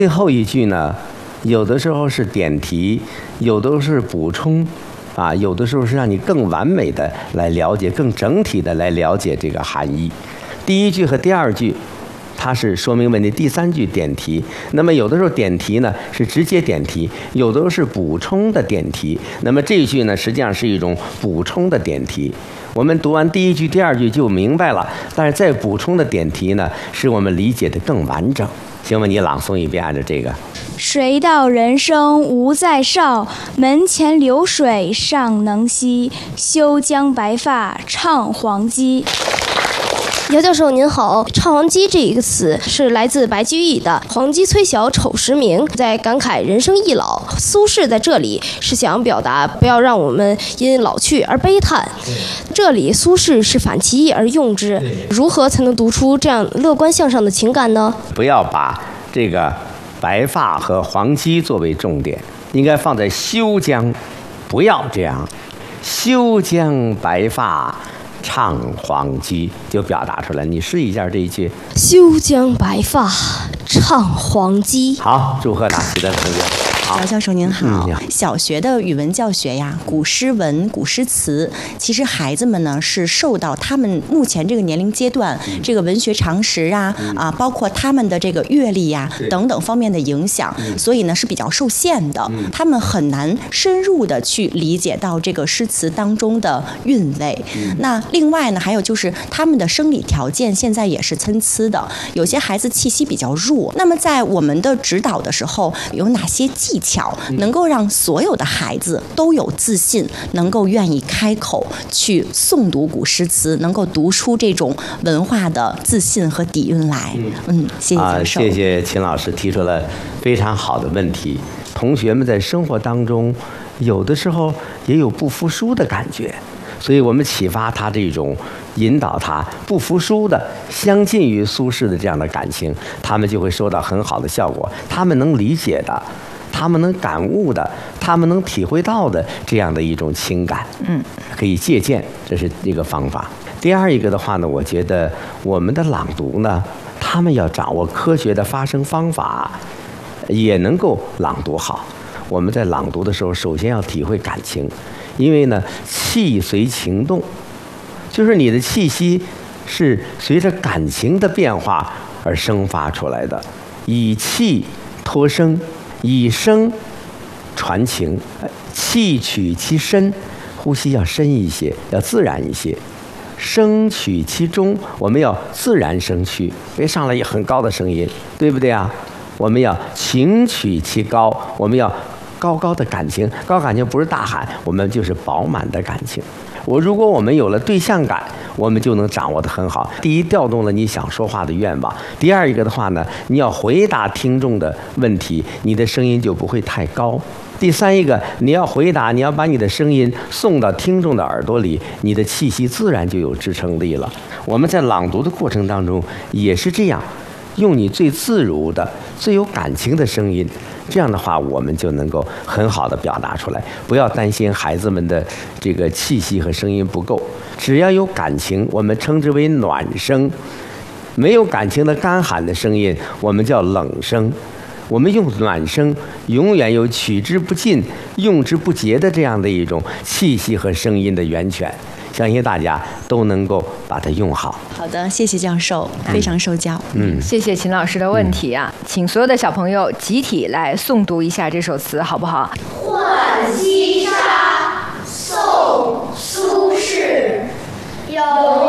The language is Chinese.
最后一句呢，有的时候是点题，有的是补充，有的时候是让你更完美的来了解，更整体的来了解这个含义。第一句和第二句它是说明问题，第三句点题。那么有的时候点题呢是直接点题，有的时候是补充的点题。那么这一句呢实际上是一种补充的点题。我们读完第一句、第二句就明白了，但是再补充的点题呢，使我们理解的更完整。请问你朗诵一遍，按照这个。 水到人生无再少，门前流水尚能西。休将白发唱黄鸡。 姚教授您好，唱黄鸡这一个词是来自白居易的《黄鸡催晓丑时明》，在感慨人生易老。苏轼在这里是想表达不要让我们因老去而悲叹，这里苏轼是反其意而用之，如何才能读出这样乐观向上的情感呢？ 不要把这个白发和黄鸡作为重点，应该放在休将，不要这样，休将白发唱黄鸡，就表达出来。你试一下这一句。 休将白发唱黄鸡。 好，祝贺大喜的同学。 姚教授您好。小学的语文教学呀，古诗文、古诗词，其实孩子们呢是受到他们目前这个年龄阶段这个文学常识包括他们的这个阅历呀等等方面的影响，所以呢是比较受限的。他们很难深入的去理解到这个诗词当中的韵味。那另外呢，还有就是他们的生理条件现在也是参差的，有些孩子气息比较弱。那么在我们的指导的时候，有哪些技巧能够让所有的孩子都有自信，能够愿意开口去诵读古诗词，能够读出这种文化的自信和底蕴来？谢谢教授。 谢谢秦老师提出了非常好的问题。同学们在生活当中有的时候也有不服输的感觉，所以我们启发他这种，引导他不服输的相近于苏轼的这样的感情，他们就会收到很好的效果。他们能理解的，他们能感悟的，他们能体会到的这样的一种情感，可以借鉴，这是一个方法。第二一个的话呢，我觉得我们的朗读呢，他们要掌握科学的发声方法，也能够朗读好。我们在朗读的时候，首先要体会感情，因为呢，气随情动，就是你的气息是随着感情的变化而生发出来的，以气托声，以声传情，气取其深，呼吸要深一些，要自然一些。声取其中，我们要自然声去，别上来很高的声音，对不对啊？我们要情取其高，我们要高高的感情，高感情不是大喊，我们就是饱满的感情。如果我们有了对象感，我们就能掌握得很好。第一，调动了你想说话的愿望；第二一个的话呢，你要回答听众的问题，你的声音就不会太高；第三一个，你要回答，你要把你的声音送到听众的耳朵里，你的气息自然就有支撑力了。我们在朗读的过程当中也是这样，用你最自如的、最有感情的声音，这样的话我们就能够很好的表达出来。不要担心孩子们的这个气息和声音不够，只要有感情，我们称之为暖声；没有感情的干喊的声音，我们叫冷声。我们用暖声，永远有取之不尽、用之不竭的这样的一种气息和声音的源泉。相信大家都能够把它用好。 好的，谢谢教授，非常受教。 谢谢秦老师的问题啊，请所有的小朋友集体来诵读一下这首词，好不好？ 浣溪沙，宋·苏轼。有